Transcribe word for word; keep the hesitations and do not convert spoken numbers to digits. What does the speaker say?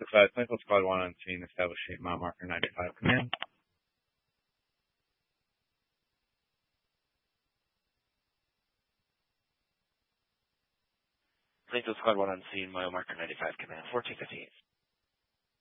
five, Clinical Squad one on scene, establish shape mile marker ninety-five, command. Clinical Squad one on scene, mile marker ninety-five, command. fourteen fifteen.